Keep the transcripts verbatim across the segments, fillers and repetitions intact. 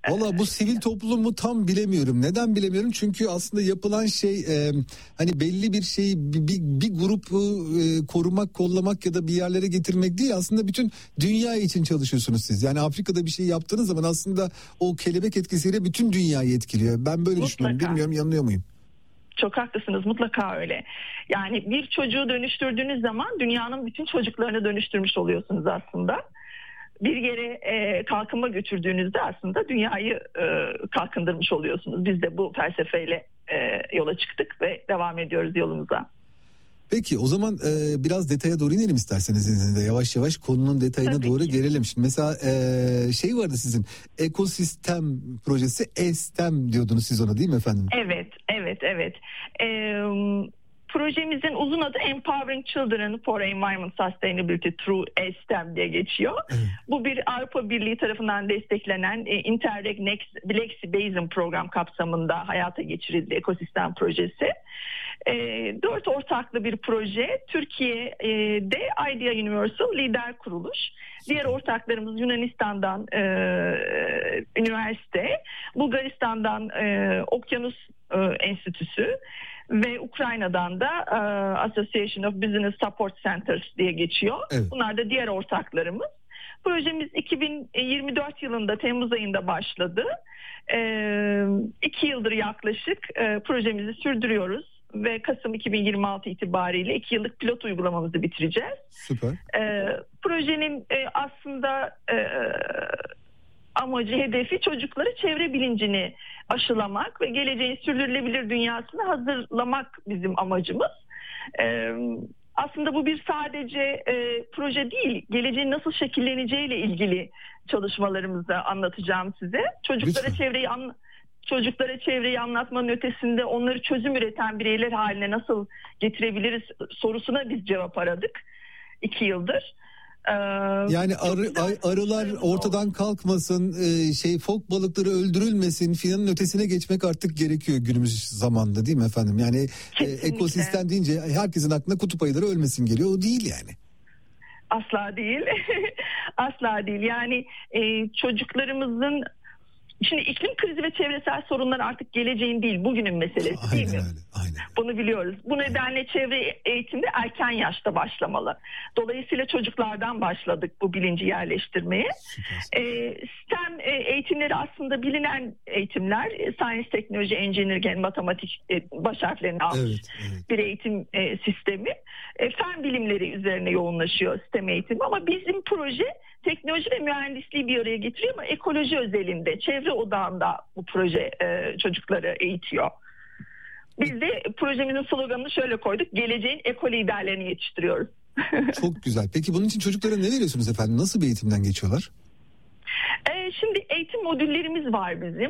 Valla bu sivil toplumu tam bilemiyorum. Neden bilemiyorum? Çünkü aslında yapılan şey e, hani belli bir şey bir, bir, bir grubu e, korumak, kollamak ya da bir yerlere getirmek değil. Aslında bütün dünya için çalışıyorsunuz siz. Yani Afrika'da bir şey yaptığınız zaman aslında o kelebek etkisiyle bütün dünyayı etkiliyor. Ben böyle Mutlaka. düşünüyorum. Bilmiyorum, yanılıyor muyum? Çok haklısınız, mutlaka öyle. Yani bir çocuğu dönüştürdüğünüz zaman dünyanın bütün çocuklarını dönüştürmüş oluyorsunuz aslında. Bir yere e, kalkınma götürdüğünüzde aslında dünyayı e, kalkındırmış oluyorsunuz. Biz de bu felsefeyle e, yola çıktık ve devam ediyoruz yolumuza. Peki o zaman e, biraz detaya doğru inelim isterseniz izninizle. Yavaş yavaş konunun detayına Tabii doğru ki. gelelim. Şimdi mesela e, şey vardı sizin ekosistem projesi, E-STEM diyordunuz siz ona, değil mi efendim? Evet, evet, evet. Ee, projemizin uzun adı Empowering Children for Environment Sustainability Through E-STEM diye geçiyor. Evet. Bu bir Avrupa Birliği tarafından desteklenen e, Interreg Next Black Sea Basin program kapsamında hayata geçirildi ekosistem projesi. E, dört ortaklı bir proje. Türkiye'de Idea Universal lider kuruluş. Diğer ortaklarımız Yunanistan'dan e, üniversite, Bulgaristan'dan e, Okyanus e, Enstitüsü ve Ukrayna'dan da e, Association of Business Support Centers diye geçiyor. Evet. Bunlar da diğer ortaklarımız. Projemiz iki bin yirmi dört yılında Temmuz ayında başladı. E, iki yıldır yaklaşık e, projemizi sürdürüyoruz. Ve Kasım iki bin yirmi altı itibariyle iki yıllık pilot uygulamamızı bitireceğiz. Süper. Ee, projenin e, aslında e, amacı, hedefi çocuklara çevre bilincini aşılamak ve geleceğin sürdürülebilir dünyasını hazırlamak bizim amacımız. Ee, aslında bu bir sadece e, proje değil, geleceğin nasıl şekilleneceğiyle ilgili çalışmalarımızı anlatacağım size. Çocuklara Lütfen. çevreyi anlatacağım. Çocuklara çevreyi anlatmanın ötesinde onları çözüm üreten bireyler haline nasıl getirebiliriz sorusuna biz cevap aradık iki yıldır. Ee, Yani arı, ay, arılar ortadan kalkmasın, e, şey fok balıkları öldürülmesin filanın ötesine geçmek artık gerekiyor günümüz zamanda, değil mi efendim? Yani e, ekosistem deyince herkesin aklına kutup ayıları ölmesin geliyor. O değil yani. Asla değil. Asla değil. Yani e, çocuklarımızın Şimdi iklim krizi ve çevresel sorunlar artık geleceğin değil, bugünün meselesi, aynen değil mi? Öyle, aynen. Bunu biliyoruz. Bu nedenle çevre eğitimde erken yaşta başlamalı. Dolayısıyla çocuklardan başladık bu bilinci yerleştirmeye. E, STEM e, eğitimleri aslında bilinen eğitimler. E, Science, Teknoloji, Engineering, Matematik e, baş harflerini almış Evet, evet. bir eğitim e, sistemi. E, fen bilimleri üzerine yoğunlaşıyor STEM eğitimi ama bizim proje teknoloji ve mühendisliği bir araya getiriyor ama ekoloji özelinde, çevre odağında bu proje e, çocukları eğitiyor. Biz de projemizin sloganını şöyle koyduk: geleceğin eko liderlerini yetiştiriyoruz. Çok güzel. Peki bunun için çocuklara ne veriyorsunuz efendim? Nasıl bir eğitimden geçiyorlar? Ee, şimdi eğitim modüllerimiz var bizim.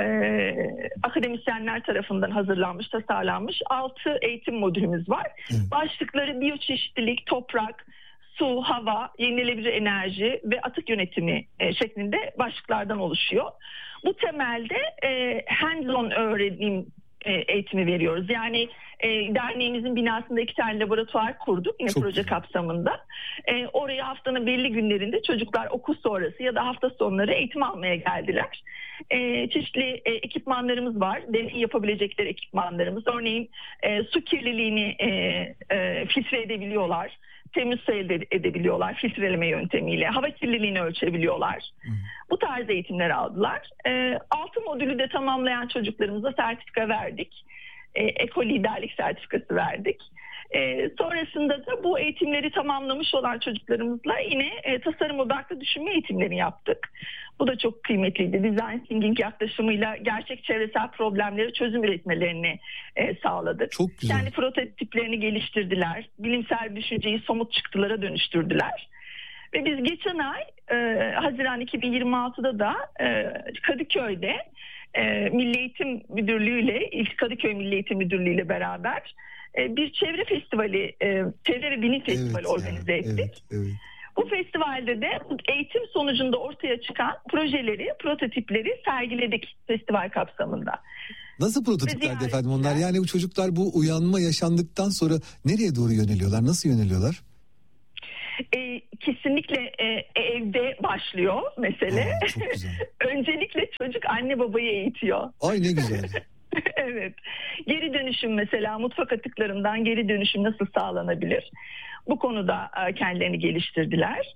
Ee, akademisyenler tarafından hazırlanmış, tasarlanmış altı eğitim modülümüz var. Evet. Başlıkları biyoçeşitlilik, toprak, su, hava, yenilenebilir enerji ve atık yönetimi e, şeklinde başlıklardan oluşuyor. Bu temelde e, hands-on öğrenim e, eğitimi veriyoruz. Yani e, derneğimizin binasında iki tane laboratuvar kurduk yine Çok proje güzel. kapsamında. E, oraya haftanın belli günlerinde çocuklar okul sonrası ya da hafta sonları eğitim almaya geldiler. E, çeşitli e, ekipmanlarımız var. Deney yapabilecekleri ekipmanlarımız. Örneğin e, su kirliliğini e, e, filtre edebiliyorlar. Temiz su elde edebiliyorlar filtreleme yöntemiyle. Hava kirliliğini ölçebiliyorlar. Hmm. Bu tarz eğitimler aldılar. E, altı modülü de tamamlayan çocuklarımıza sertifika verdik. E, eko liderlik sertifikası verdik. E, sonrasında da bu eğitimleri tamamlamış olan çocuklarımızla yine e, tasarım odaklı düşünme eğitimlerini yaptık. Bu da çok kıymetliydi. Design thinking yaklaşımıyla gerçek çevresel problemlere çözüm üretmelerini e, sağladık. Çok güzel. Kendi prototiplerini geliştirdiler. Bilimsel düşünceyi somut çıktılara dönüştürdüler. Ve biz geçen ay e, Haziran iki bin yirmi altıda da e, Kadıköy'de e, Milli Eğitim Müdürlüğü ile İlk Kadıköy Milli Eğitim Müdürlüğü ile beraber e, bir çevre festivali, e, çevre ve bilim festivali evet, organize yani, ettik. Evet, evet. Bu festivalde de eğitim sonucunda ortaya çıkan projeleri, prototipleri sergiledik festival kapsamında. Nasıl prototiplerdi efendim onlar? Yani bu çocuklar bu uyanma yaşandıktan sonra nereye doğru yöneliyorlar? Nasıl yöneliyorlar? E, kesinlikle e, evde başlıyor mesele. Aa, çok güzel. Öncelikle çocuk anne babayı eğitiyor. Ay ne güzel. Evet. Geri dönüşüm mesela mutfak atıklarından geri dönüşüm nasıl sağlanabilir? Bu konuda kendilerini geliştirdiler.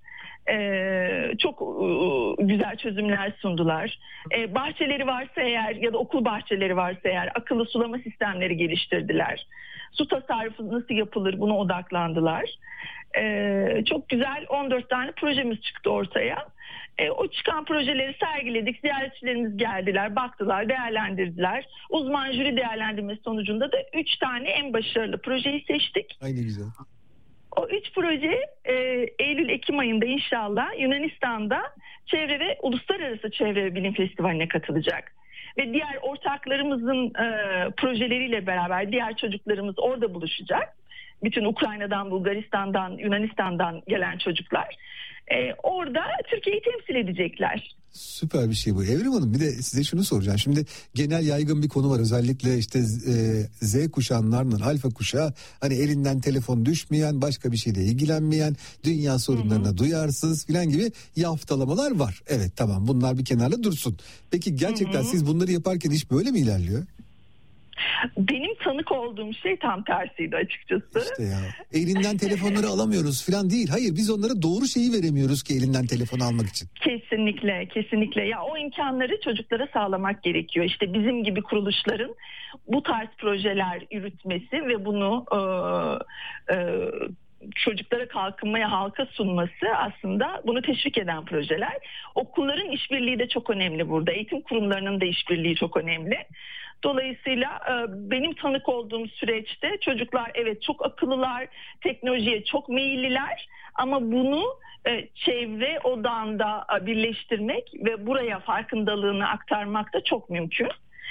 Ee, çok e, güzel çözümler sundular. Ee, bahçeleri varsa eğer ya da okul bahçeleri varsa eğer akıllı sulama sistemleri geliştirdiler. Su tasarrufu nasıl yapılır buna odaklandılar. Ee, çok güzel on dört tane projemiz çıktı ortaya. E, o çıkan projeleri sergiledik. Ziyaretçilerimiz geldiler, baktılar, değerlendirdiler. Uzman jüri değerlendirmesi sonucunda da üç tane en başarılı projeyi seçtik. Ay ne güzel. O üç proje e, Eylül-Ekim ayında inşallah Yunanistan'da Çevre ve Uluslararası Çevre ve Bilim Festivali'ne katılacak. Ve diğer ortaklarımızın e, projeleriyle beraber diğer çocuklarımız orada buluşacak. Bütün Ukrayna'dan, Bulgaristan'dan, Yunanistan'dan gelen çocuklar. Ee, orada Türkiye'yi temsil edecekler. Süper bir şey bu. Evrim Hanım bir de size şunu soracağım. Şimdi genel yaygın bir konu var. Özellikle işte e, Z kuşağının alfa kuşağı hani elinden telefon düşmeyen, başka bir şeyle ilgilenmeyen, dünya sorunlarına hı hı. duyarsız filan gibi yaftalamalar var. Evet tamam bunlar bir kenarda dursun. Peki gerçekten hı hı. siz bunları yaparken iş böyle mi ilerliyor? Benim tanık olduğum şey tam tersiydi açıkçası. İşte ya elinden telefonları alamıyoruz falan değil. Hayır biz onlara doğru şeyi veremiyoruz ki elinden telefon almak için. Kesinlikle kesinlikle ya o imkanları çocuklara sağlamak gerekiyor. İşte bizim gibi kuruluşların bu tarz projeler yürütmesi ve bunu e, e, çocuklara kalkınmaya halka sunması aslında bunu teşvik eden projeler. Okulların işbirliği de çok önemli burada. Eğitim kurumlarının da işbirliği çok önemli. Dolayısıyla benim tanık olduğum süreçte çocuklar evet çok akıllılar, teknolojiye çok meyilliler ama bunu çevre odağında birleştirmek ve buraya farkındalığını aktarmak da çok mümkün.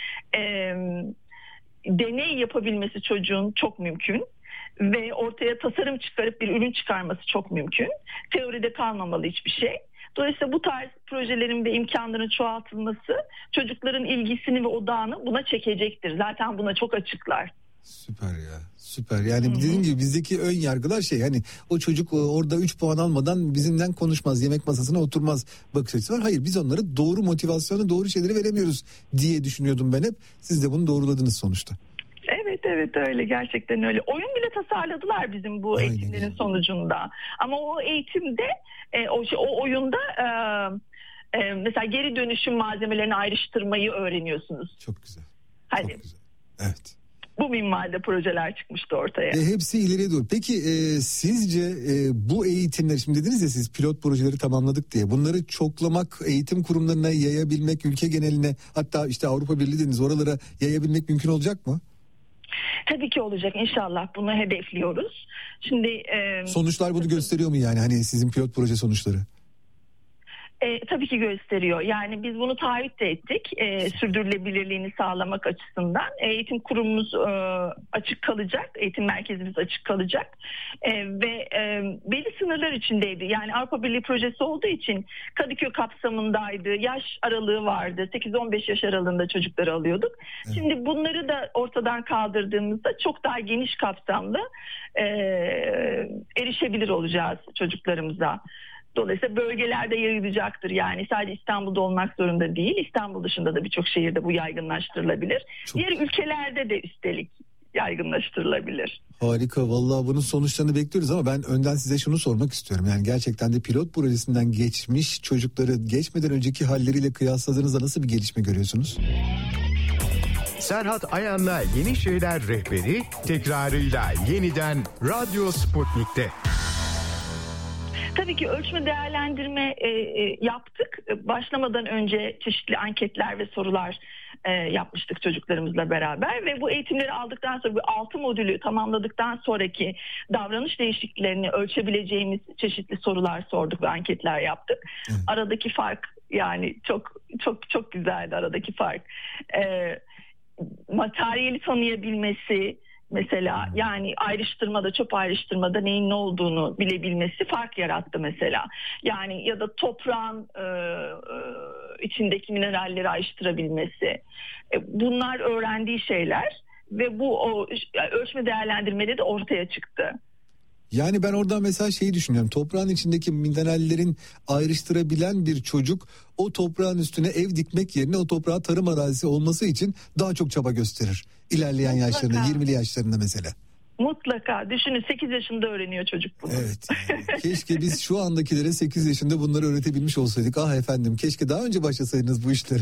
Deney yapabilmesi çocuğun çok mümkün. Ve ortaya tasarım çıkarıp bir ürün çıkarması çok mümkün. Teoride kalmamalı hiçbir şey. Dolayısıyla bu tarz projelerin ve imkanların çoğaltılması çocukların ilgisini ve odağını buna çekecektir. Zaten buna çok açıklar. Süper ya süper yani Hı-hı. dediğim gibi bizdeki ön yargılar şey hani o çocuk orada üç puan almadan bizimden konuşmaz, yemek masasına oturmaz bakış açısı var. Hayır biz onlara doğru motivasyonu, doğru şeyleri veremiyoruz diye düşünüyordum ben hep. Siz de bunu doğruladınız sonuçta. Evet evet öyle gerçekten öyle. Oyun bile tasarladılar bizim bu Aynen. eğitimlerin sonucunda. Ama o eğitimde e, o, o oyunda e, e, mesela geri dönüşüm malzemelerini ayrıştırmayı öğreniyorsunuz. Çok güzel. Hani, Çok güzel. Evet. Bu minvalde projeler çıkmıştı ortaya. E, hepsi ileriye doğru. Peki e, sizce e, bu eğitimler şimdi dediniz ya siz pilot projeleri tamamladık diye bunları çoklamak, eğitim kurumlarına yayabilmek, ülke geneline hatta işte Avrupa Birliği dediniz oralara yayabilmek mümkün olacak mı? Tabii ki olacak inşallah bunu hedefliyoruz. Şimdi e, sonuçlar bunu gösteriyor mu yani hani sizin pilot proje sonuçları? E, tabii ki gösteriyor. Yani biz bunu taahhüt de ettik. E, sürdürülebilirliğini sağlamak açısından. Eğitim kurumumuz e, açık kalacak. Eğitim merkezimiz açık kalacak. E, ve e, belli sınırlar içindeydi. Yani Avrupa Birliği projesi olduğu için Kadıköy kapsamındaydı. Yaş aralığı vardı. sekiz on beş yaş aralığında çocukları alıyorduk. Evet. Şimdi bunları da ortadan kaldırdığımızda çok daha geniş kapsamlı e, erişebilir olacağız çocuklarımıza. Dolayısıyla bölgelerde yayılacaktır. Yani sadece İstanbul'da olmak zorunda değil. İstanbul dışında da birçok şehirde bu yaygınlaştırılabilir. Çok... Diğer ülkelerde de üstelik yaygınlaştırılabilir. Harika. Vallahi bunun sonuçlarını bekliyoruz ama ben önden size şunu sormak istiyorum. Yani gerçekten de pilot projesinden geçmiş çocukları geçmeden önceki halleriyle kıyasladığınızda nasıl bir gelişme görüyorsunuz? Serhat Ayan'la Yeni Şeyler Rehberi tekrarıyla yeniden Radyo Sputnik'te. Tabii ki ölçme değerlendirme e, e, yaptık. Başlamadan önce çeşitli anketler ve sorular e, yapmıştık çocuklarımızla beraber ve bu eğitimleri aldıktan sonra bu altı modülü tamamladıktan sonraki davranış değişikliklerini ölçebileceğimiz çeşitli sorular sorduk ve anketler yaptık. Hı. Aradaki fark yani çok çok çok güzeldi aradaki fark. E, materyali tanıyabilmesi, mesela yani ayrıştırmada, çöp ayrıştırmada neyin ne olduğunu bilebilmesi fark yarattı mesela. Yani ya da toprağın e, e, içindeki mineralleri ayrıştırabilmesi. E, bunlar öğrendiği şeyler ve bu o ölçme değerlendirmede de ortaya çıktı. Yani ben oradan mesela şeyi düşünüyorum. Toprağın içindeki minerallerin ayrıştırabilen bir çocuk o toprağın üstüne ev dikmek yerine o toprağa tarım arazisi olması için daha çok çaba gösterir. İlerleyen Mutlaka. yaşlarında, yirmili yaşlarında mesela. Mutlaka. Düşünün, sekiz yaşında öğreniyor çocuk bunu. Evet. Yani. Keşke biz şu andakilere sekiz yaşında bunları öğretebilmiş olsaydık. Ah efendim, keşke daha önce başlasaydınız bu işleri.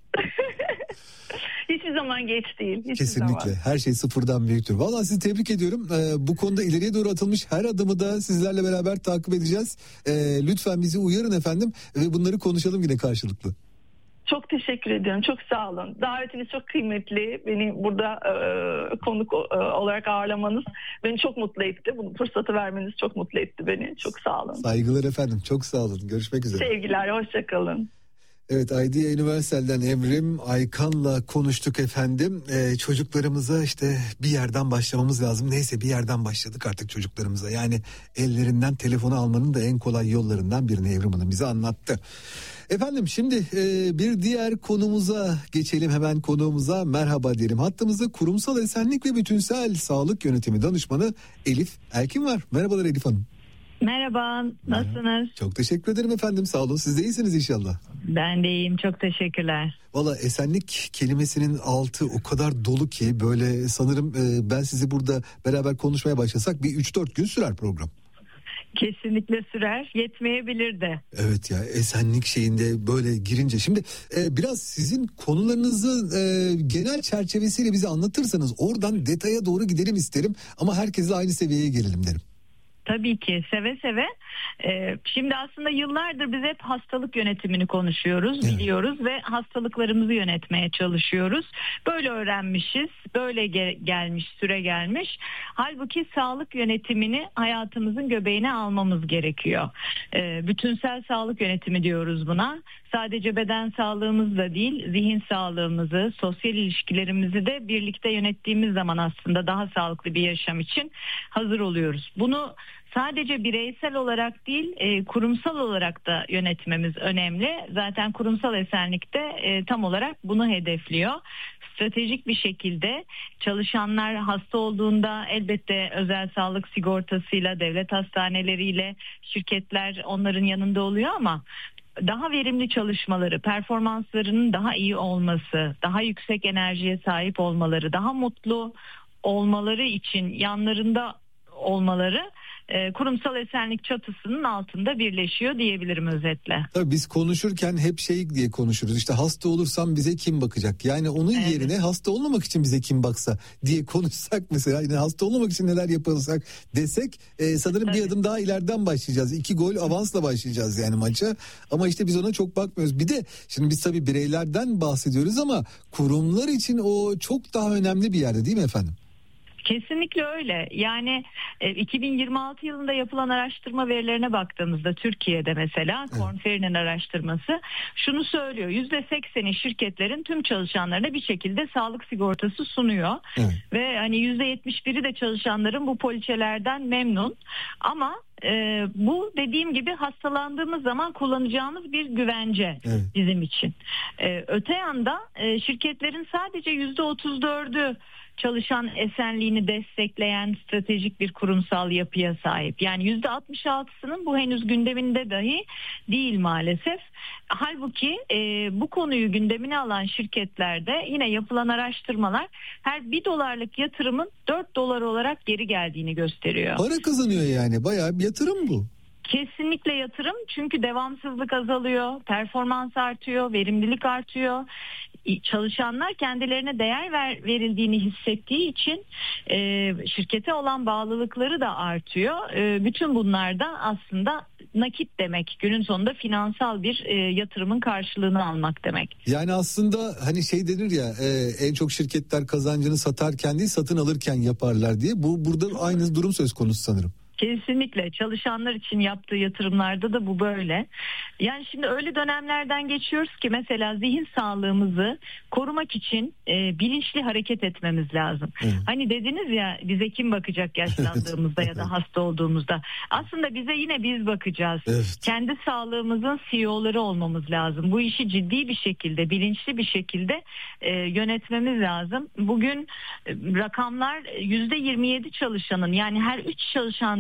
Hiçbir zaman geç değil. Hiçbir Kesinlikle. Zaman. Her şey sıfırdan büyüktür. Vallahi sizi tebrik ediyorum. Ee, bu konuda ileriye doğru atılmış her adımı da sizlerle beraber takip edeceğiz. Ee, lütfen bizi uyarın efendim ve bunları konuşalım yine karşılıklı. Çok teşekkür ediyorum. Çok sağ olun. Davetiniz çok kıymetli. Beni burada e, konuk e, olarak ağırlamanız beni çok mutlu etti. Bu fırsatı vermeniz çok mutlu etti beni. Çok sağ olun. Saygılar efendim. Çok sağ olun. Görüşmek üzere. Sevgiler. Hoşça kalın. Evet, Idea Universal'den Evrim Aykan'la konuştuk efendim. Ee, çocuklarımıza işte bir yerden başlamamız lazım. Neyse bir yerden başladık artık çocuklarımıza. Yani ellerinden telefonu almanın da en kolay yollarından birini Evrim Hanım bize anlattı. Efendim şimdi e, bir diğer konumuza geçelim, hemen konuğumuza merhaba diyelim. Hattımızda Kurumsal Esenlik ve Bütünsel Sağlık Yönetimi Danışmanı Elif Erkin var. Merhabalar Elif Hanım. Merhaba, nasılsınız? Çok teşekkür ederim efendim, sağ olun. Siz de iyisiniz inşallah. Ben de iyiyim, çok teşekkürler. Valla esenlik kelimesinin altı o kadar dolu ki böyle sanırım e, ben sizi burada beraber konuşmaya başlasak bir üç dört gün sürer program. Kesinlikle sürer, yetmeyebilir de. Evet ya, esenlik şeyinde böyle girince şimdi e, biraz sizin konularınızı e, genel çerçevesiyle bize anlatırsanız oradan detaya doğru gidelim isterim ama herkesle aynı seviyeye gelelim derim. Tabii ki, seve seve. Ee, şimdi aslında yıllardır biz hep hastalık yönetimini konuşuyoruz, evet. biliyoruz ve hastalıklarımızı yönetmeye çalışıyoruz. Böyle öğrenmişiz, böyle ge- gelmiş, süre gelmiş. Halbuki sağlık yönetimini hayatımızın göbeğine almamız gerekiyor. Ee, bütünsel sağlık yönetimi diyoruz buna. Sadece beden sağlığımız da değil, zihin sağlığımızı, sosyal ilişkilerimizi de birlikte yönettiğimiz zaman aslında daha sağlıklı bir yaşam için hazır oluyoruz. Bunu sadece bireysel olarak değil, e, kurumsal olarak da yönetmemiz önemli. Zaten kurumsal esenlikte e, tam olarak bunu hedefliyor. Stratejik bir şekilde çalışanlar hasta olduğunda elbette özel sağlık sigortasıyla, devlet hastaneleriyle şirketler onların yanında oluyor ama daha verimli çalışmaları, performanslarının daha iyi olması, daha yüksek enerjiye sahip olmaları, daha mutlu olmaları için yanlarında olmaları e, kurumsal esenlik çatısının altında birleşiyor diyebilirim özetle. Tabii biz konuşurken hep şey diye konuşuruz. İşte hasta olursam bize kim bakacak? Yani onun evet. yerine hasta olmamak için bize kim baksa diye konuşsak mesela. Yani hasta olmamak için neler yapılsak desek e, sanırım Tabii. bir adım daha ileriden başlayacağız. İki gol avansla başlayacağız yani maça. Ama işte biz ona çok bakmıyoruz. Bir de şimdi biz tabii bireylerden bahsediyoruz ama kurumlar için o çok daha önemli bir yerde değil mi efendim? Kesinlikle öyle. Yani e, iki bin yirmi altı yılında yapılan araştırma verilerine baktığımızda Türkiye'de mesela evet. Korn Ferry'nin araştırması şunu söylüyor. yüzde sekseni şirketlerin tüm çalışanlarına bir şekilde sağlık sigortası sunuyor. Evet. Ve hani yüzde yetmiş biri de çalışanların bu poliçelerden memnun. Ama Ee, bu dediğim gibi hastalandığımız zaman kullanacağımız bir güvence evet. bizim için. Ee, öte yanda e, şirketlerin sadece yüzde otuz dördü çalışan esenliğini destekleyen stratejik bir kurumsal yapıya sahip. Yani yüzde altmış altısının bu henüz gündeminde dahi değil maalesef. Halbuki e, bu konuyu gündemine alan şirketlerde yine yapılan araştırmalar her bir dolarlık yatırımın dört dolar olarak geri geldiğini gösteriyor. Para kazanıyor yani, bayağı bir yatırım bu. Kesinlikle yatırım, çünkü devamsızlık azalıyor, performans artıyor, verimlilik artıyor. Çalışanlar kendilerine değer ver, verildiğini hissettiği için e, şirkete olan bağlılıkları da artıyor. E, bütün bunlar da aslında nakit demek. Günün sonunda finansal bir e, yatırımın karşılığını almak demek. Yani aslında hani şey denir ya, e, en çok şirketler kazancını satarken değil satın alırken yaparlar diye. Bu burada aynı durum söz konusu sanırım. Kesinlikle çalışanlar için yaptığı yatırımlarda da bu böyle. Yani şimdi öyle dönemlerden geçiyoruz ki mesela zihin sağlığımızı korumak için e, bilinçli hareket etmemiz lazım. Evet. Hani dediniz ya, bize kim bakacak yaşlandığımızda ya da hasta olduğumuzda. Aslında bize yine biz bakacağız. Evet. Kendi sağlığımızın C E O'ları olmamız lazım. Bu işi ciddi bir şekilde, bilinçli bir şekilde e, yönetmemiz lazım. Bugün e, rakamlar yüzde yirmi yedi çalışanın, yani her üç çalışandan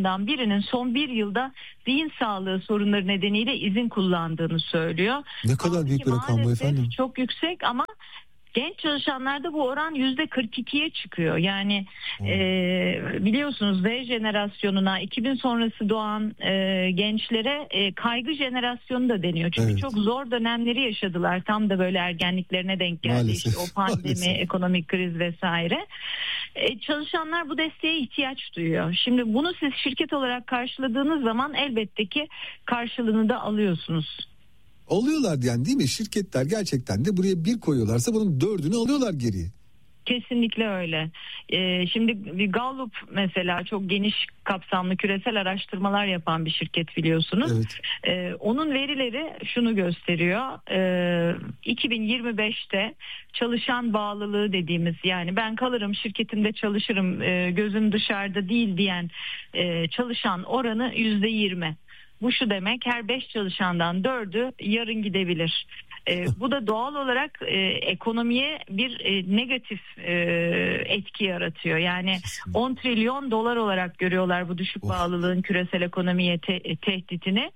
çalışanlarından birinin son bir yılda zihin sağlığı sorunları nedeniyle izin kullandığını söylüyor. Ne kadar büyük bir rakam bu efendim. Çok yüksek ama genç çalışanlarda bu oran yüzde kırk ikiye çıkıyor. Yani hmm. e, biliyorsunuz Z jenerasyonuna, iki bin sonrası doğan e, gençlere e, kaygı jenerasyonu da deniyor. Çünkü evet. çok zor dönemleri yaşadılar. Tam da böyle ergenliklerine denk geldi. Maalesef. İşte o pandemi, Maalesef. ekonomik kriz vesaire. E, çalışanlar bu desteğe ihtiyaç duyuyor. Şimdi bunu siz şirket olarak karşıladığınız zaman elbette ki karşılığını da alıyorsunuz. Alıyorlar yani değil mi? Şirketler gerçekten de buraya bir koyuyorlarsa bunun dördünü alıyorlar geriye. Kesinlikle öyle. Ee, şimdi bir Gallup mesela çok geniş kapsamlı küresel araştırmalar yapan bir şirket biliyorsunuz. Evet. Ee, onun verileri şunu gösteriyor. Ee, iki bin yirmi beşte çalışan bağlılığı dediğimiz, yani ben kalırım şirketimde çalışırım e, gözüm dışarıda değil diyen e, çalışan oranı yüzde yirmi. Bu şu demek, her beş çalışandan dördü yarın gidebilir. E, bu da doğal olarak e, ekonomiye bir e, negatif e, etki yaratıyor. Yani on trilyon dolar olarak görüyorlar bu düşük of. bağlılığın küresel ekonomiye te- tehditini.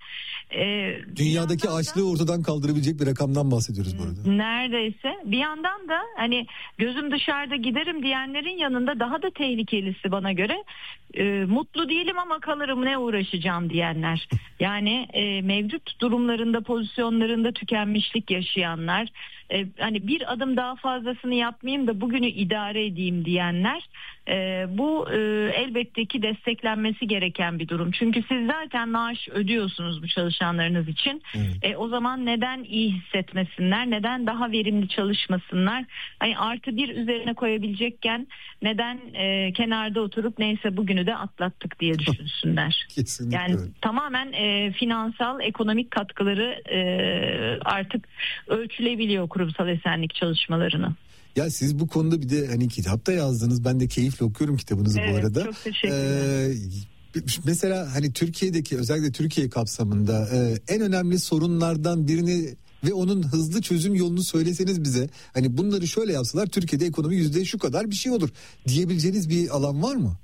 E, Dünyadaki açlığı da, ortadan kaldırabilecek bir rakamdan bahsediyoruz bu arada. Neredeyse. Bir yandan da hani gözüm dışarıda giderim diyenlerin yanında daha da tehlikelisi bana göre e, mutlu değilim ama kalırım ne uğraşacağım diyenler. Yani e, mevcut durumlarında, pozisyonlarında tükenmişlik yaşayanlar, e, hani bir adım daha fazlasını yapmayayım da bugünü idare edeyim diyenler, e, bu e, elbette ki desteklenmesi gereken bir durum. Çünkü siz zaten maaş ödüyorsunuz bu çalışanlarınız için. Evet. E, o zaman neden iyi hissetmesinler, neden daha verimli çalışmasınlar? Hani artı bir üzerine koyabilecekken neden e, kenarda oturup neyse bugünü de atlattık diye düşünsünler. Kesinlikle. Yani tamamen e, finansal, ekonomik katkıları e, artık ölçülebiliyor kurumsal esenlik çalışmalarını. Ya siz bu konuda bir de hani kitapta yazdınız. Ben de keyifle okuyorum kitabınızı evet, bu arada. Çok teşekkürler. Ee, mesela hani Türkiye'deki, özellikle Türkiye kapsamında e, en önemli sorunlardan birini ve onun hızlı çözüm yolunu söyleseniz bize, hani bunları şöyle yapsalar Türkiye'de ekonomi yüzde şu kadar bir şey olur diyebileceğiniz bir alan var mı?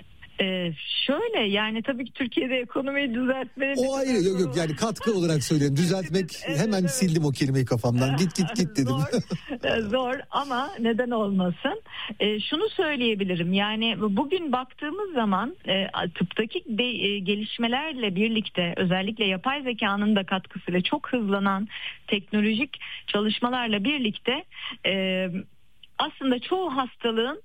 Ee, şöyle yani tabii ki Türkiye'de ekonomiyi düzeltmenin... O ayrı, yok yok yani katkı olarak söylüyorum. Düzeltmek evet, hemen evet. sildim o kelimeyi kafamdan. Git git git dedim. Zor, zor ama neden olmasın. Ee, şunu söyleyebilirim, yani bugün baktığımız zaman e, tıptaki de, e, gelişmelerle birlikte, özellikle yapay zekanın da katkısıyla çok hızlanan teknolojik çalışmalarla birlikte e, aslında çoğu hastalığın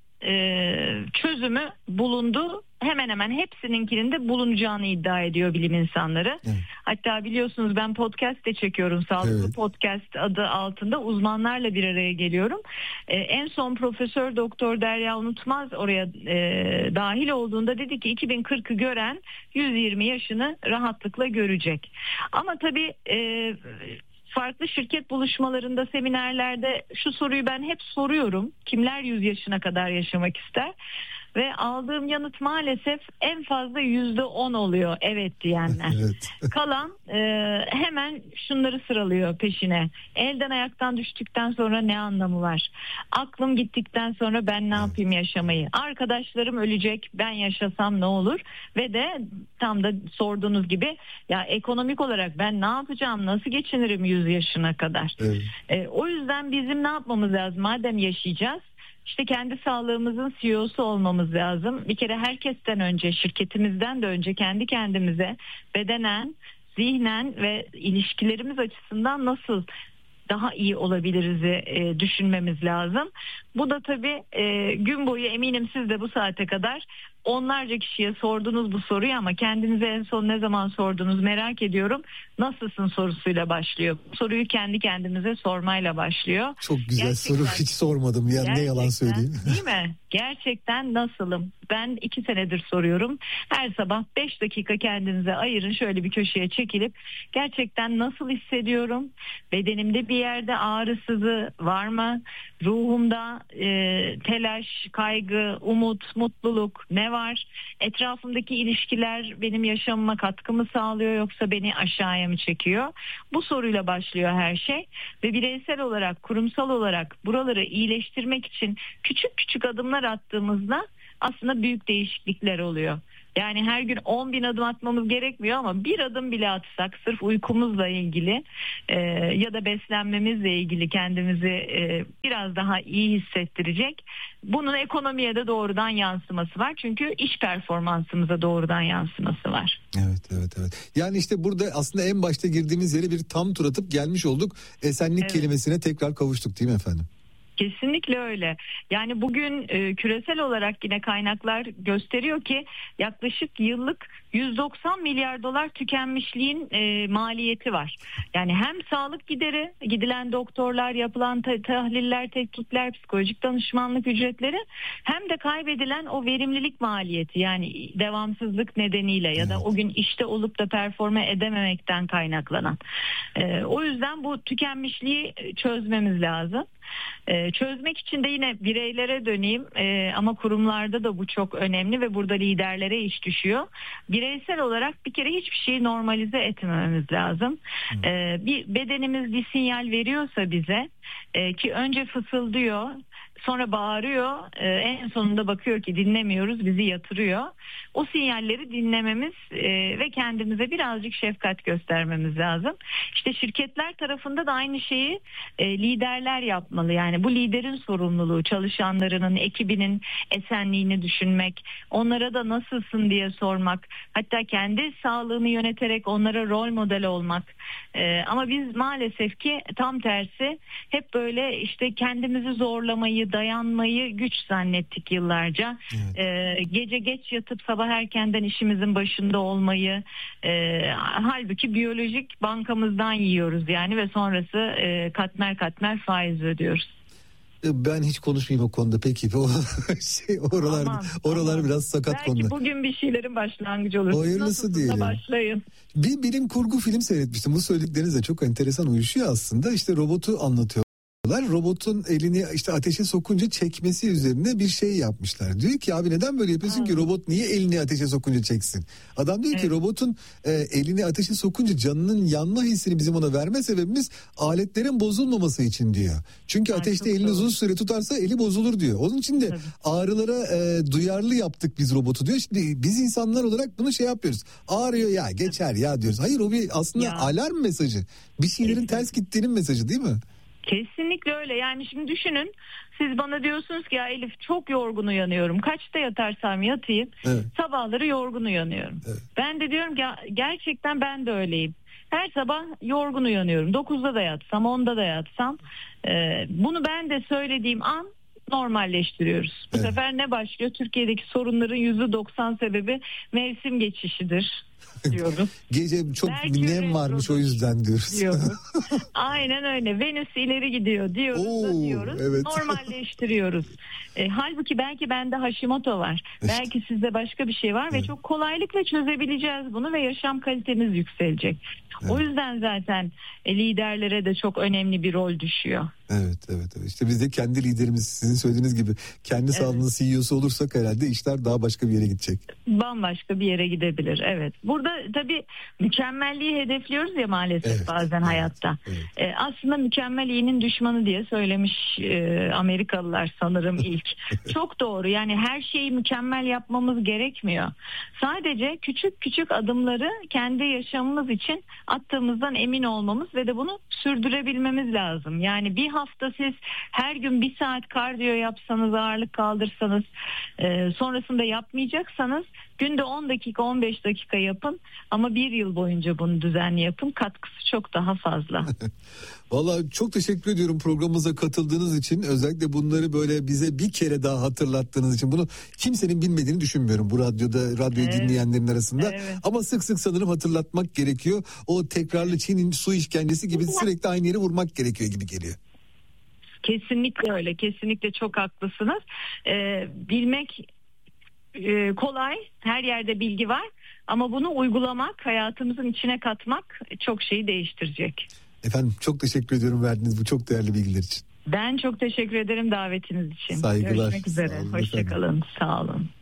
e, çözümü bulundu. Hemen hemen hepsininkinin de bulunacağını iddia ediyor bilim insanları. Evet. Hatta biliyorsunuz ben podcast de çekiyorum. Sağlıklı evet. Podcast adı altında uzmanlarla bir araya geliyorum. Ee, en son Profesör Doktor Derya Unutmaz oraya e, dahil olduğunda dedi ki iki bin kırkı gören yüz yirmi yaşını rahatlıkla görecek. Ama tabii e, farklı şirket buluşmalarında, seminerlerde şu soruyu ben hep soruyorum. Kimler yüz yaşına kadar yaşamak ister? Ve aldığım yanıt maalesef en fazla yüzde on oluyor evet diyenler. Evet. Kalan e, hemen şunları sıralıyor peşine. Elden ayaktan düştükten sonra ne anlamı var? Aklım gittikten sonra ben ne yapayım yaşamayı? Arkadaşlarım ölecek, ben yaşasam ne olur? Ve de tam da sorduğunuz gibi ya ekonomik olarak ben ne yapacağım? Nasıl geçinirim yüz yaşına kadar? Evet. E, o yüzden bizim ne yapmamız lazım? Madem yaşayacağız, İşte kendi sağlığımızın C E O'su olmamız lazım. Bir kere herkesten önce, şirketimizden de önce kendi kendimize bedenen, zihnen ve ilişkilerimiz açısından nasıl daha iyi olabiliriz e, düşünmemiz lazım. Bu da tabii e, gün boyu eminim siz de bu saate kadar onlarca kişiye sordunuz bu soruyu ama kendinize en son ne zaman sordunuz merak ediyorum. Nasılsın sorusuyla başlıyor. Soruyu kendi kendimize sormayla başlıyor. Çok güzel gerçekten, soru, hiç sormadım ya, ne yalan söyleyeyim. Değil mi? Gerçekten nasılım? Ben iki senedir soruyorum. Her sabah beş dakika kendinize ayırın, şöyle bir köşeye çekilip gerçekten nasıl hissediyorum? Bedenimde bir yerde ağrı, sızı var mı? Ruhumda e, telaş, kaygı, umut, mutluluk ne var? Etrafımdaki ilişkiler benim yaşamıma katkı mı sağlıyor yoksa beni aşağıya mı çekiyor? Bu soruyla başlıyor her şey ve bireysel olarak, kurumsal olarak buraları iyileştirmek için küçük küçük adımlar attığımızda aslında büyük değişiklikler oluyor. Yani her gün on bin adım atmamız gerekmiyor ama bir adım bile atsak sırf uykumuzla ilgili e, ya da beslenmemizle ilgili kendimizi e, biraz daha iyi hissettirecek. Bunun ekonomiye de doğrudan yansıması var. Çünkü iş performansımıza doğrudan yansıması var. Evet, evet, evet. Yani işte burada aslında en başta girdiğimiz yere bir tam tur atıp gelmiş olduk. Esenlik evet. kelimesine tekrar kavuştuk değil mi efendim? Kesinlikle öyle. Yani bugün e, küresel olarak yine kaynaklar gösteriyor ki yaklaşık yıllık yüz doksan milyar dolar tükenmişliğin e, maliyeti var. Yani hem sağlık gideri, gidilen doktorlar, yapılan ta- tahliller, tetkikler, psikolojik danışmanlık ücretleri, hem de kaybedilen o verimlilik maliyeti, yani devamsızlık nedeniyle ya da o gün işte olup da performe edememekten kaynaklanan. E, o yüzden bu tükenmişliği çözmemiz lazım. Ee, çözmek için de yine bireylere döneyim ee, ama kurumlarda da bu çok önemli ve burada liderlere iş düşüyor. Bireysel olarak bir kere hiçbir şeyi normalize etmememiz lazım. Ee, bir bedenimiz bir sinyal veriyorsa bize e, ki önce fısıldıyor, sonra bağırıyor, ee, en sonunda bakıyor ki dinlemiyoruz, bizi yatırıyor. O sinyalleri dinlememiz e, ve kendimize birazcık şefkat göstermemiz lazım. İşte şirketler tarafında da aynı şeyi e, liderler yapmalı. Yani bu liderin sorumluluğu, çalışanlarının, ekibinin esenliğini düşünmek, onlara da nasılsın diye sormak, hatta kendi sağlığını yöneterek onlara rol model olmak. E, ama biz maalesef ki tam tersi hep böyle işte kendimizi zorlamayı, dayanmayı güç zannettik yıllarca. Evet. Ee, gece geç yatıp sabah erkenden işimizin başında olmayı, e, halbuki biyolojik bankamızdan yiyoruz yani ve sonrası e, katmer katmer faiz ödüyoruz. Ben hiç konuşmayayım o konuda peki. O şey oralar aman, oralar aman. Biraz sakat belki konuda. Belki bugün bir şeylerin başlangıcı olur. Hayırlısı diyelim. Başlayın. Bir bilim kurgu film seyretmiştim. Bu söyledikleriniz de çok enteresan uyuşuyor aslında. İşte robotu anlatıyor. Robotun elini işte ateşe sokunca çekmesi üzerine bir şey yapmışlar. Diyor ki abi neden böyle yapıyorsun ha. ki, robot niye elini ateşe sokunca çeksin? Adam diyor evet. ki robotun e, elini ateşe sokunca canının yanma hissini bizim ona verme sebebimiz aletlerin bozulmaması için diyor. Çünkü ha, ateşte elini doğru. uzun süre tutarsa eli bozulur diyor. Onun için de Tabii. ağrılara e, duyarlı yaptık biz robotu diyor. Şimdi biz insanlar olarak bunu şey yapıyoruz. Ağrıyor ya geçer ya diyoruz. Hayır, o bir aslında ya. alarm mesajı. Bir şeylerin Kesinlikle. ters gittiğinin mesajı değil mi? Kesinlikle öyle. Yani şimdi düşünün, siz bana diyorsunuz ki ya Elif çok yorgun uyanıyorum. Kaçta yatarsam yatayım evet. sabahları yorgun uyanıyorum. Evet. Ben de diyorum ki gerçekten ben de öyleyim. Her sabah yorgun uyanıyorum. dokuzda da yatsam, onda da yatsam. Ee, bunu ben de söylediğim an normalleştiriyoruz. Bu evet. sefer ne başlıyor? Türkiye'deki sorunların yüzde doksan sebebi mevsim geçişidir diyoruz. Gece çok Merkür nem varmış o yüzden diyoruz. diyoruz. Aynen öyle. Venüs ileri gidiyor diyoruz Oo, da diyoruz. Evet. Normalleştiriyoruz. E, halbuki belki bende Hashimoto var. İşte. Belki sizde başka bir şey var evet. ve çok kolaylıkla çözebileceğiz bunu ve yaşam kalitemiz yükselecek. Evet. O yüzden zaten e, liderlere de çok önemli bir rol düşüyor. Evet, evet, evet. İşte biz de kendi liderimiz, sizin söylediğiniz gibi kendi evet. sağlığının C E O'su olursak herhalde işler daha başka bir yere gidecek. Bambaşka bir yere gidebilir. Evet. Burada tabii mükemmelliği hedefliyoruz ya maalesef evet, bazen evet, hayatta. Evet. Ee, aslında mükemmel iyinin düşmanı diye söylemiş e, Amerikalılar sanırım ilk. Çok doğru. Yani her şeyi mükemmel yapmamız gerekmiyor. Sadece küçük küçük adımları kendi yaşamımız için attığımızdan emin olmamız ve de bunu sürdürebilmemiz lazım. Yani bir hafta siz her gün bir saat kardiyo yapsanız, ağırlık kaldırsanız, e, sonrasında yapmayacaksanız günde on dakika on beş dakika yapın ama bir yıl boyunca bunu düzenli yapın. Katkısı çok daha fazla. Vallahi çok teşekkür ediyorum programımıza katıldığınız için. Özellikle bunları böyle bize bir kere daha hatırlattığınız için. Bunu kimsenin bilmediğini düşünmüyorum bu radyoda, radyoyu evet. dinleyenlerin arasında. Evet. Ama sık sık sanırım hatırlatmak gerekiyor. O tekrarlı Çin'in su işkencesi gibi sürekli aynı yere vurmak gerekiyor gibi geliyor. Kesinlikle öyle. Kesinlikle çok haklısınız. Ee, bilmek e, kolay. Her yerde bilgi var. Ama bunu uygulamak, hayatımızın içine katmak çok şeyi değiştirecek. Efendim çok teşekkür ediyorum verdiğiniz bu çok değerli bilgiler için. Ben çok teşekkür ederim davetiniz için. Saygılar. Görüşmek üzere. Hoşçakalın. Sağ olun.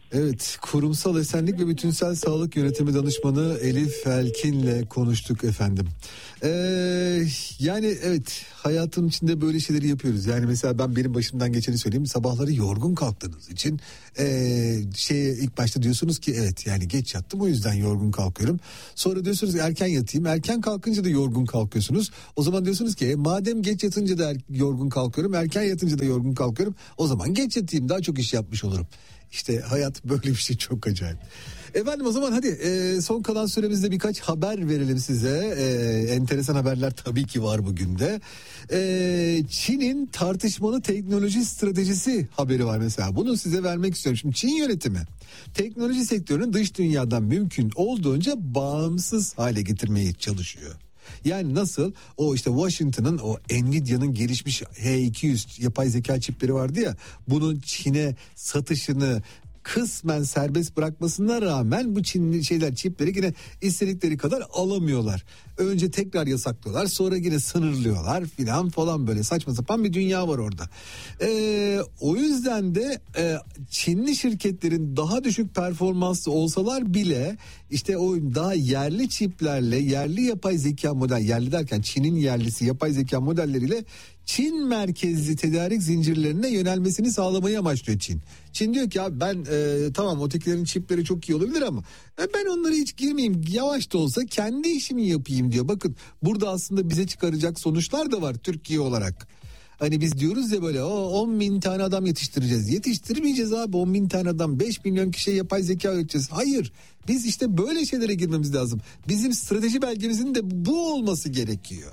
Evet, kurumsal esenlik ve bütünsel sağlık yönetimi danışmanı Elif Elkin'le konuştuk efendim. Ee, yani evet, hayatın içinde böyle şeyleri yapıyoruz. Yani mesela ben benim başımdan geçeni söyleyeyim. Sabahları yorgun kalktığınız için ee, şey ilk başta diyorsunuz ki evet yani geç yattım o yüzden yorgun kalkıyorum. Sonra diyorsunuz erken yatayım. Erken kalkınca da yorgun kalkıyorsunuz. O zaman diyorsunuz ki e, madem geç yatınca da er, yorgun kalkıyorum, erken yatınca da yorgun kalkıyorum. O zaman geç yatayım, daha çok iş yapmış olurum. İşte hayat böyle bir şey, çok acayip. Efendim o zaman hadi e, son kalan süremizde birkaç haber verelim size. E, enteresan haberler tabii ki var bugün de. E, Çin'in tartışmalı teknoloji stratejisi haberi var mesela. Bunu size vermek istiyorum. Şimdi Çin yönetimi teknoloji sektörünün dış dünyadan mümkün olduğunca bağımsız hale getirmeye çalışıyor. Yani nasıl? O işte Washington'ın o Nvidia'nın gelişmiş H iki yüz yapay zeka çipleri vardı ya, bunun Çin'e satışını kısmen serbest bırakmasına rağmen bu Çinli şeyler, çipleri yine istedikleri kadar alamıyorlar. Önce tekrar yasaklıyorlar, sonra yine sınırlıyorlar filan falan, böyle saçma sapan bir dünya var orada. Ee, o yüzden de e, Çinli şirketlerin daha düşük performanslı olsalar bile işte o daha yerli çiplerle, yerli yapay zeka model, yerli derken Çin'in yerlisi yapay zeka modelleriyle Çin merkezli tedarik zincirlerine yönelmesini sağlamayı amaçlıyor Çin. Çin diyor ki abi ben e, tamam ötekilerin çipleri çok iyi olabilir ama e, ben onlara hiç girmeyeyim, yavaş da olsa kendi işimi yapayım diyor. Bakın burada aslında bize çıkaracak sonuçlar da var Türkiye olarak. Hani biz diyoruz ya böyle on bin tane adam yetiştireceğiz. Yetiştirmeyeceğiz abi on bin tane adam, beş milyon kişiye yapay zeka öğreteceğiz. Hayır, biz işte böyle şeylere girmemiz lazım. Bizim strateji belgemizin de bu olması gerekiyor.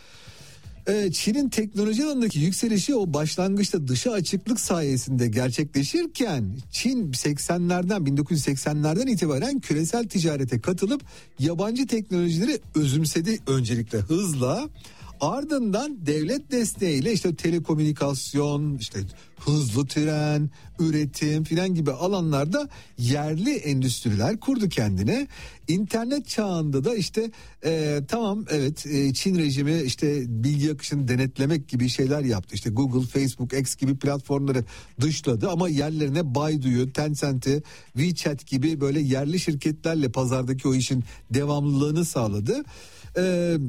Çin'in teknoloji alanındaki yükselişi o başlangıçta dışa açıklık sayesinde gerçekleşirken Çin seksenlerden bin dokuz yüz seksenlerden itibaren küresel ticarete katılıp yabancı teknolojileri özümsedi öncelikle hızla. Ardından devlet desteğiyle işte telekomünikasyon, işte hızlı tren, üretim filan gibi alanlarda yerli endüstriler kurdu kendine. İnternet çağında da işte e, tamam evet e, Çin rejimi işte bilgi akışını denetlemek gibi şeyler yaptı. İşte Google, Facebook, X gibi platformları dışladı ama yerlerine Baidu'yu, Tencent'i, WeChat gibi böyle yerli şirketlerle pazardaki o işin devamlılığını sağladı. Evet.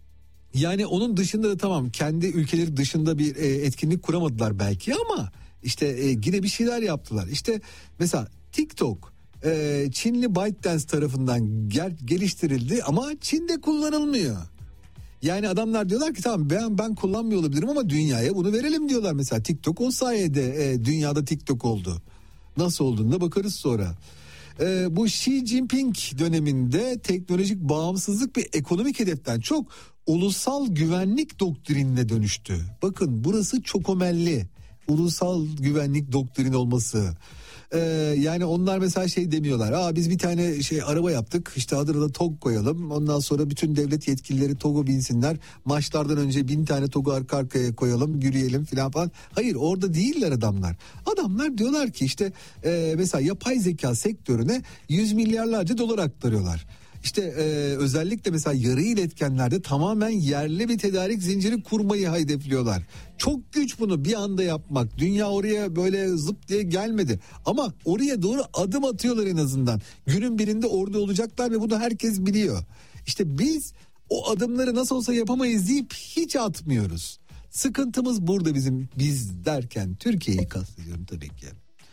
Yani onun dışında da tamam kendi ülkeleri dışında bir e, etkinlik kuramadılar belki ama işte e, yine bir şeyler yaptılar. İşte mesela TikTok e, Çinli ByteDance tarafından gel, geliştirildi ama Çin'de kullanılmıyor. Yani adamlar diyorlar ki tamam ben ben kullanmıyor olabilirim ama dünyaya bunu verelim diyorlar. Mesela TikTok o sayede e, dünyada TikTok oldu. Nasıl olduğuna bakarız sonra. Ee, bu Xi Jinping döneminde teknolojik bağımsızlık bir ekonomik hedeften çok ulusal güvenlik doktrinine dönüştü. Bakın burası çok önemli. Ulusal güvenlik doktrini olması. Ee, yani onlar mesela şey demiyorlar. Aa biz bir tane şey araba yaptık. İşte adına da TOG koyalım. Ondan sonra bütün devlet yetkilileri TOG'a binsinler. Maçlardan önce bin tane TOG'u arka arkaya koyalım, yürüyelim filan falan. Hayır, orada değiller adamlar. Adamlar diyorlar ki işte e, mesela yapay zeka sektörüne yüz milyarlarca dolar aktarıyorlar. İşte e, özellikle mesela yarı iletkenlerde tamamen yerli bir tedarik zinciri kurmayı hedefliyorlar. Çok güç bunu bir anda yapmak. Dünya oraya böyle zıp diye gelmedi. Ama oraya doğru adım atıyorlar en azından. Günün birinde orada olacaklar ve bunu herkes biliyor. İşte biz o adımları nasıl olsa yapamayız deyip hiç atmıyoruz. Sıkıntımız burada bizim, biz derken Türkiye'yi kastediyorum tabii ki.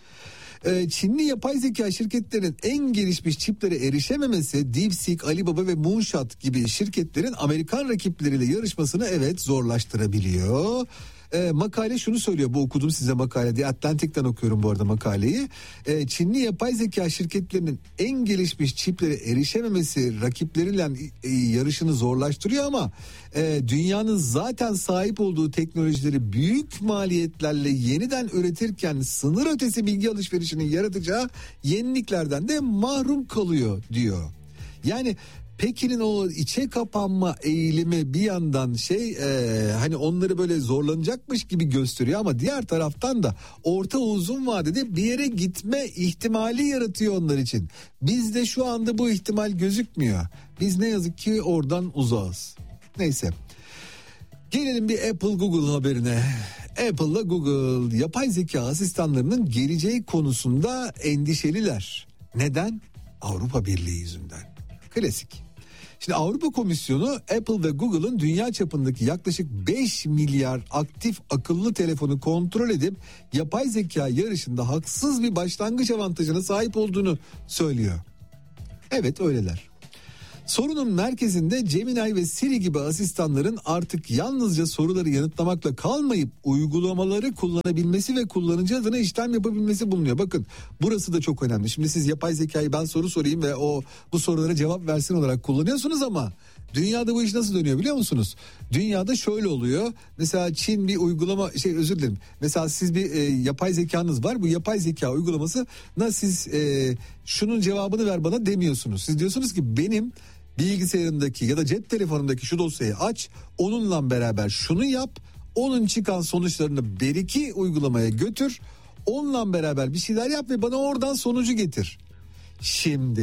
Çinli yapay zeka şirketlerinin en gelişmiş çiplere erişememesi DeepSeek, Alibaba ve Moonshot gibi şirketlerin Amerikan rakipleriyle yarışmasını evet zorlaştırabiliyor. E, makale şunu söylüyor, bu okudum size makale diye, Atlantic'ten okuyorum bu arada makaleyi. E, Çinli yapay zeka şirketlerinin en gelişmiş çiplere erişememesi rakipleriyle e, yarışını zorlaştırıyor ama e, dünyanın zaten sahip olduğu teknolojileri büyük maliyetlerle yeniden üretirken sınır ötesi bilgi alışverişinin yaratacağı yeniliklerden de mahrum kalıyor diyor. Yani Pekin'in o içe kapanma eğilimi bir yandan şey e, hani onları böyle zorlanacakmış gibi gösteriyor ama diğer taraftan da orta uzun vadede bir yere gitme ihtimali yaratıyor onlar için. Bizde şu anda bu ihtimal gözükmüyor. Biz ne yazık ki oradan uzağız. Neyse. Gelelim bir Apple Google haberine. Apple'la Google yapay zeka asistanlarının geleceği konusunda endişeliler. Neden? Avrupa Birliği yüzünden. Klasik. Şimdi Avrupa Komisyonu Apple ve Google'ın dünya çapındaki yaklaşık beş milyar aktif akıllı telefonu kontrol edip yapay zeka yarışında haksız bir başlangıç avantajına sahip olduğunu söylüyor. Evet, öyleler. Sorunun merkezinde Gemini ve Siri gibi asistanların artık yalnızca soruları yanıtlamakla kalmayıp uygulamaları kullanabilmesi ve kullanıcı adına işlem yapabilmesi bulunuyor. Bakın, burası da çok önemli. Şimdi siz yapay zekayı ben soru sorayım ve o bu sorulara cevap versin olarak kullanıyorsunuz ama dünyada bu iş nasıl dönüyor biliyor musunuz? Dünyada şöyle oluyor. Mesela Çin bir uygulama şey özür dilerim. Mesela siz bir e, yapay zekanız var. Bu yapay zeka uygulamasına siz e, şunun cevabını ver bana demiyorsunuz. Siz diyorsunuz ki benim bilgisayarımdaki ya da cep telefonumdaki şu dosyayı aç, onunla beraber şunu yap, onun çıkan sonuçlarını bir iki uygulamaya götür, onunla beraber bir şeyler yap ve bana oradan sonucu getir. Şimdi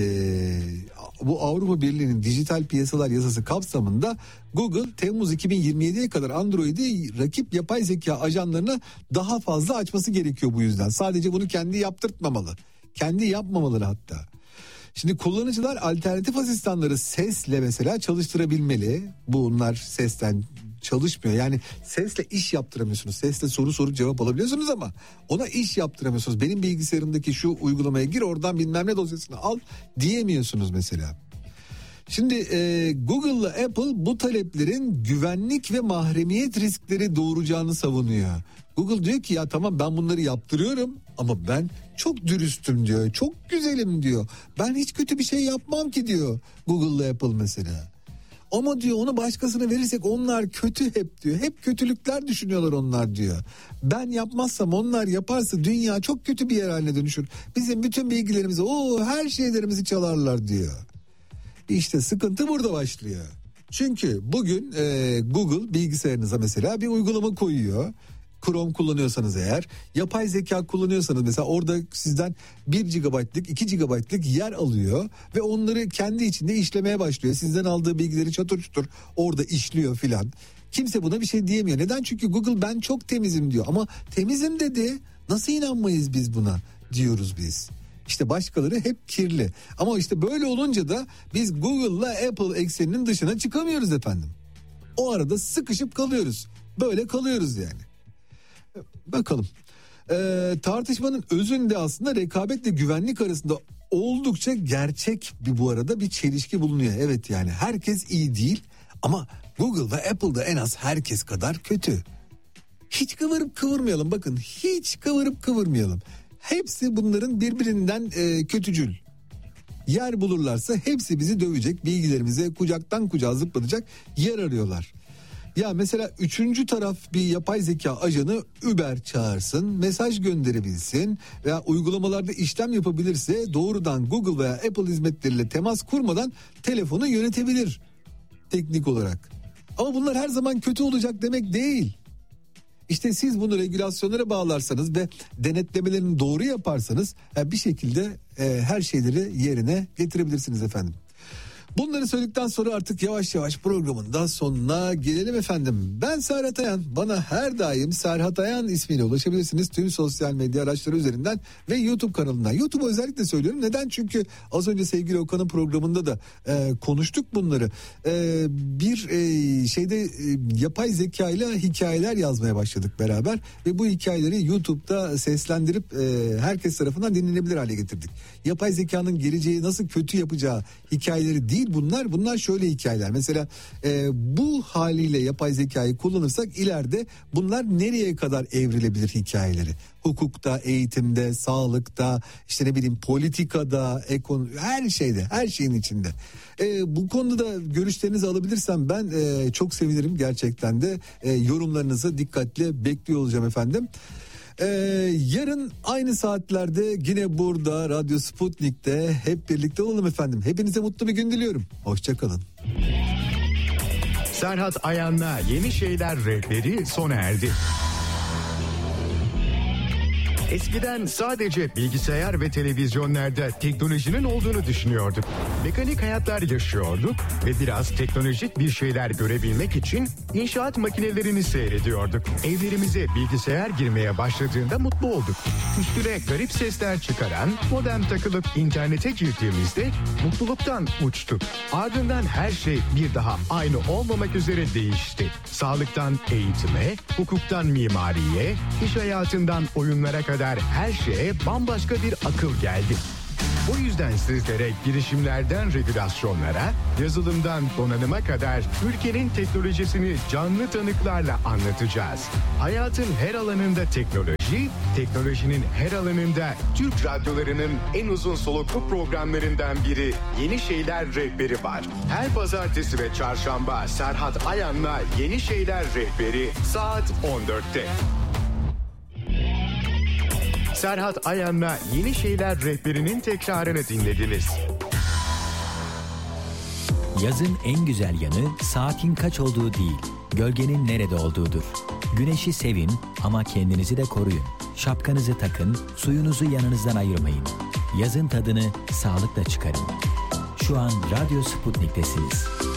bu Avrupa Birliği'nin dijital piyasalar yasası kapsamında Google Temmuz iki bin yirmi yediye kadar Android'i rakip yapay zeka ajanlarına daha fazla açması gerekiyor bu yüzden. Sadece bunu kendi yaptırtmamalı, kendi yapmamaları hatta. Şimdi kullanıcılar alternatif asistanları sesle mesela çalıştırabilmeli. Bunlar sesten çalışmıyor. Yani sesle iş yaptıramıyorsunuz. Sesle soru sorup cevap alabiliyorsunuz ama ona iş yaptıramıyorsunuz. Benim bilgisayarımdaki şu uygulamaya gir, oradan bilmem ne dosyasını al diyemiyorsunuz mesela. Şimdi e, Google'la Apple bu taleplerin güvenlik ve mahremiyet riskleri doğuracağını savunuyor. Google diyor ki ya tamam ben bunları yaptırıyorum ama ben çok dürüstüm diyor. Çok güzelim diyor. Ben hiç kötü bir şey yapmam ki diyor Google'la Apple mesela. Ama diyor onu başkasına verirsek onlar kötü hep diyor. Hep kötülükler düşünüyorlar onlar diyor. Ben yapmazsam onlar yaparsa dünya çok kötü bir yer haline dönüşür. Bizim bütün bilgilerimizi, o her şeylerimizi çalarlar diyor. İşte sıkıntı burada başlıyor. Çünkü bugün e, Google bilgisayarınıza mesela bir uygulama koyuyor. Chrome kullanıyorsanız eğer, yapay zeka kullanıyorsanız mesela orada sizden bir gigabaytlık iki gigabaytlık yer alıyor ve onları kendi içinde işlemeye başlıyor. Sizden aldığı bilgileri çatır çutur orada işliyor filan. Kimse buna bir şey diyemiyor. Neden? Çünkü Google ben çok temizim diyor. Ama temizim dedi, nasıl inanmayız biz buna diyoruz biz. İşte başkaları hep kirli. Ama işte böyle olunca da biz Google'la Apple ekseninin dışına çıkamıyoruz efendim. O arada sıkışıp kalıyoruz. Böyle kalıyoruz yani. Bakalım. Ee, tartışmanın özünde aslında rekabetle güvenlik arasında oldukça gerçek bir bu arada bir çelişki bulunuyor. Evet yani herkes iyi değil ama Google ve Apple da en az herkes kadar kötü. Hiç kıvırıp kıvırmayalım, bakın hiç kıvırıp kıvırmayalım. Hepsi bunların birbirinden e, kötücül. Yer bulurlarsa hepsi bizi dövecek, bilgilerimize kucaktan kucağa zıplatacak yer arıyorlar. Ya mesela üçüncü taraf bir yapay zeka ajanı Uber çağırsın, mesaj gönderebilsin veya uygulamalarda işlem yapabilirse doğrudan Google veya Apple hizmetleriyle temas kurmadan telefonu yönetebilir teknik olarak. Ama bunlar her zaman kötü olacak demek değil. İşte siz bunu regülasyonlara bağlarsanız ve denetlemelerini doğru yaparsanız bir şekilde e, her şeyleri yerine getirebilirsiniz efendim. Bunları söyledikten sonra artık yavaş yavaş programın da sonuna gelelim efendim. Ben Serhat Ayan. Bana her daim Serhat Ayan ismiyle ulaşabilirsiniz. Tüm sosyal medya araçları üzerinden ve YouTube kanalından. YouTube'u özellikle söylüyorum. Neden? Çünkü az önce sevgili Okan'ın programında da e, konuştuk bunları. E, bir e, şeyde e, yapay zeka ile hikayeler yazmaya başladık beraber. Ve bu hikayeleri YouTube'da seslendirip e, herkes tarafından dinlenebilir hale getirdik. Yapay zekanın geleceği nasıl kötü yapacağı hikayeleri değil bunlar. Bunlar şöyle hikayeler. Mesela e, bu haliyle yapay zekayı kullanırsak ileride bunlar nereye kadar evrilebilir hikayeleri? Hukukta, eğitimde, sağlıkta, işte ne bileyim politikada, ekonomi, her şeyde, her şeyin içinde. E, bu konuda da görüşlerinizi alabilirsem ben e, çok sevinirim gerçekten de. E, yorumlarınızı dikkatle bekliyor olacağım efendim. Ee, yarın aynı saatlerde yine burada Radyo Sputnik'te hep birlikte olalım efendim. Hepinize mutlu bir gün diliyorum. Hoşçakalın. Serhat Ayan'la Yeni Şeyler rehberi sona erdi. Eskiden sadece bilgisayar ve televizyonlarda teknolojinin olduğunu düşünüyorduk. Mekanik hayatlar yaşıyorduk ve biraz teknolojik bir şeyler görebilmek için inşaat makinelerini seyrediyorduk. Evlerimize bilgisayar girmeye başladığında mutlu olduk. Üstüne garip sesler çıkaran modem takılıp internete girdiğimizde mutluluktan uçtuk. Ardından her şey bir daha aynı olmamak üzere değişti. Sağlıktan eğitime, hukuktan mimariye, iş hayatından oyunlara kadar her şeye bambaşka bir akıl geldi. Bu yüzden sizlere girişimlerden regülasyonlara, yazılımdan donanıma kadar ülkenin teknolojisini canlı tanıklarla anlatacağız. Hayatın her alanında teknoloji, teknolojinin her alanında Türk radyolarının en uzun soluklu programlarından biri Yeni Şeyler Rehberi var. Her pazartesi ve çarşamba Serhat Ayan'la Yeni Şeyler Rehberi saat on dörtte. Serhat Ayan'la Yeni Şeyler Rehberi'nin tekrarını dinlediniz. Yazın en güzel yanı saatin kaç olduğu değil, gölgenin nerede olduğudur. Güneşi sevin ama kendinizi de koruyun. Şapkanızı takın, suyunuzu yanınızdan ayırmayın. Yazın tadını sağlıkla çıkarın. Şu an Radyo Sputnik'tesiniz.